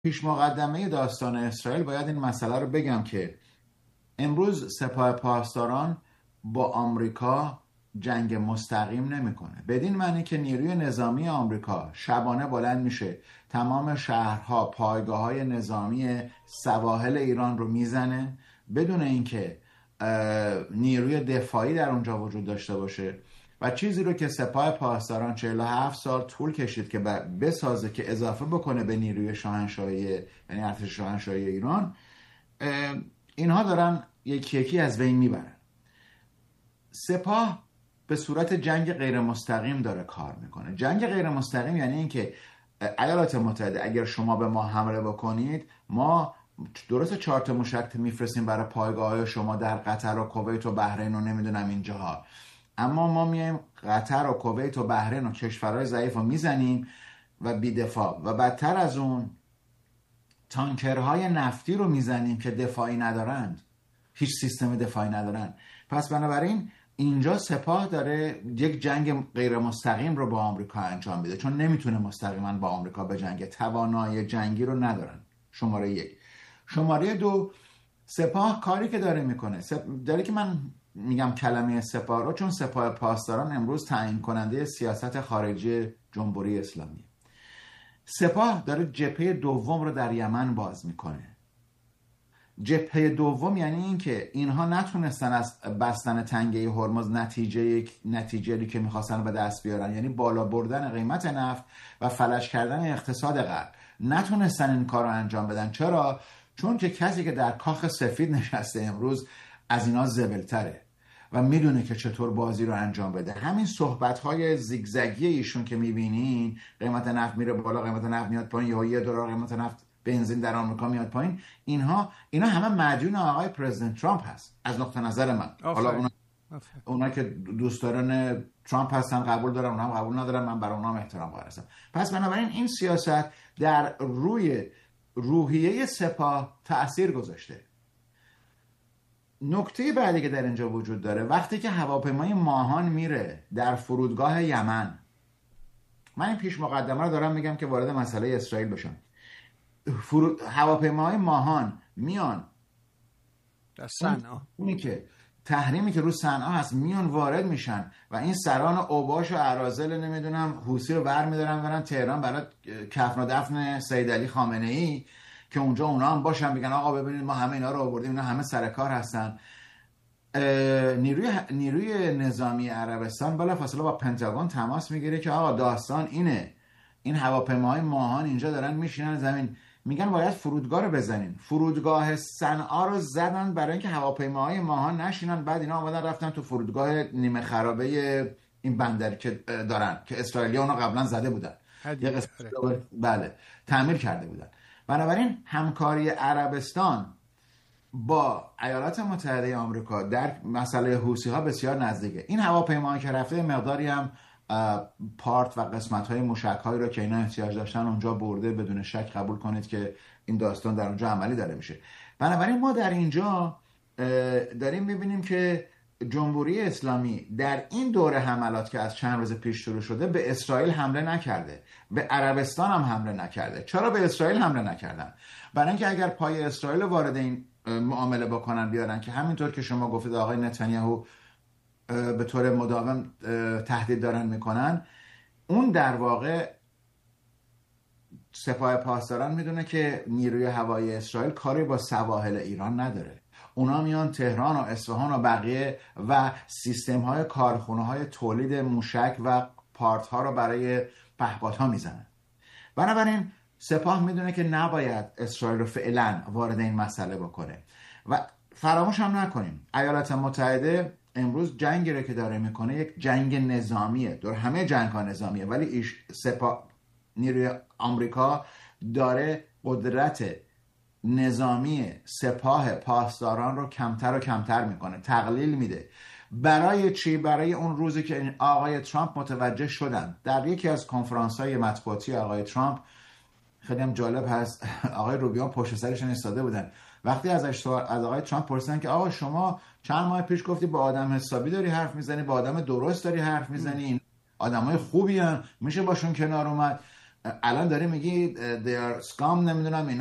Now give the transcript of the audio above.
پیش مقدمه داستان اسرائیل باید این مسئله رو بگم که امروز سپاه پاسداران با آمریکا جنگ مستقیم نمیکنه، بدین معنی که نیروی نظامی آمریکا شبانه بلند میشه تمام شهرها، پایگاه‌های نظامی سواحل ایران رو میزنه بدون اینکه نیروی دفاعی در اونجا وجود داشته باشه. و چیزی رو که سپاه پاسداران 47 سال طول کشید که بسازه که اضافه بکنه به نیروی شاهنشاهی، یعنی ارتش شاهنشاهی ایران، اینها دارن یکی یکی از بین میبرن. سپاه به صورت جنگ غیر مستقیم داره کار میکنه. جنگ غیر مستقیم یعنی اینکه ایالات متحده اگر شما به ما حمله بکنید، ما درست 4 تا موشک میفرستیم برای پایگاه شما در قطر و کویت و بحرین و نمیدونم اینجاها، اما ما میایم قطر و کویت و بحرین و کشورهای ضعیف رو میزنیم و بی‌دفاع، و بدتر از اون تانکرهای نفتی رو میزنیم که دفاعی ندارند، هیچ سیستم دفاعی ندارن. پس بنابراین اینجا سپاه داره یک جنگ غیر مستقیم رو با آمریکا انجام میده، چون نمیتونه مستقیما با آمریکا به جنگ، توانایی جنگی رو ندارن. شماره 1. شماره 2، سپاه کاری که داره میکنه، داره که من میگم کلمه سپاه رو چون سپاه پاسداران امروز تعیین کننده سیاست خارجی جمهوری اسلامی. سپاه داره جبهه دوم رو در یمن باز میکنه. جبهه دوم یعنی این که اینها نتونستن از بستن تنگه هرمز نتیجه‌ای که میخواستن به دست بیارن، یعنی بالا بردن قیمت نفت و فلج کردن اقتصاد غرب، نتونستن این کار رو انجام بدن. چرا؟ چون که کسی که در کاخ سفید نشسته امروز از اینا زبلتره و میدونه که چطور بازی رو انجام بده. همین صحبت‌های زیگزگی ایشون که میبینین، قیمت نفت میره بالا، قیمت نفت میاد پایین، یا $1 قیمت نفت بنزین در آمریکا میاد پایین، اینا همه مدیون آقای پرزیدنت ترامپ هست از نقطه نظر من. حالا اونا که دوستداران ترامپ هستن قبول دارن، اونا هم قبول ندارن، من برای اونا احترام قائل هستم. پس بنابراین این سیاست در روی روحیه سپاه تأثیر گذاشته. نکته بعدی که در اینجا وجود داره، وقتی که هواپیمای ماهان میره در فرودگاه یمن، من این پیش مقدمه رو دارم میگم که وارد مسئله اسرائیل بشم. هواپیماهای ماهان میان در صنعا، اونی که تحریمی که رو صنعا هست، میان وارد میشن و این سران اوباش و اراذل نمیدونم حوثی رو برن تهران برای کفن و دفن سید علی خامنه ای که اونجا اونا هم باشن بگن آقا ببینید ما همه اینا رو آوردیم، اینا همه سر کار هستن. نیروی نظامی عربستان بلافاصله با پنتاگون تماس میگیره که آقا داستان اینه، این هواپیماهای ماهان اینجا دارن میشینن زمین، میگن باید فرودگاه رو بزنین. فرودگاه صنعا رو زدن برای اینکه هواپیماهای ماهان نشینن. بعد اینا اومدن رفتن تو فرودگاه نیمه خرابه این بندر که دارن که اسرائیلی‌ها اونا قبلا زده بودن، یه قسمت بله تعمیر کرده بودن. بنابراین همکاری عربستان با ایالات متحده آمریکا در مسئله حوثی‌ها بسیار نزدیکه. این هواپیماها که رفته مقداری هم پارت و قسمت‌های موشک‌هایی رو که اینا احتیاج داشتن اونجا برده، بدون شک قبول کنید که این داستان در اونجا عملی داره میشه. بنابراین ما در اینجا داریم می‌بینیم که جمهوری اسلامی در این دوره حملات که از چند روز پیش شروع شده به اسرائیل حمله نکرده، به عربستان هم حمله نکرده. چرا به اسرائیل حمله نکردن؟ برای اینکه اگر پای اسرائیل وارد این معامله بکنن بیارن که همینطور که شما گفتید آقای نتانیاهو به طور مداوم تهدید دارن میکنن، اون در واقع سپاه پاسداران میدونه که نیروی هوایی اسرائیل کاری با سواحل ایران نداره. اونا میان تهران و اصفهان و بقیه و سیستم های کارخونه های تولید موشک و پارت ها رو برای پهپادها میزنن. بنابراین سپاه میدونه که نباید اسرائیل رو فعلا وارد این مسئله بکنه. و فراموش هم نکنیم ایالات متحده امروز جنگی رو که داره میکنه یک جنگ نظامیه، دور همه جنگ ها نظامیه، ولی نیروی آمریکا داره قدرت نظامی سپاه پاسداران رو کمتر و کمتر میکنه، تقلیل میده. برای چی؟ برای اون روزی که آقای ترامپ متوجه شدن در یکی از کنفرانس‌های مطبوعاتی آقای ترامپ، خیلی هم جالب هست، آقای روبیو پشت سرش ایستاده بودن، وقتی از آقای ترامپ پرسیدن که آقا شما چند ماه پیش گفتی با آدم حسابی داری حرف میزنی، با آدم درست داری حرف میزنی، این آدمای خوبی هستن، میشه باشون کنار اومد. الان داری میگی they are scum نمیدونم اینا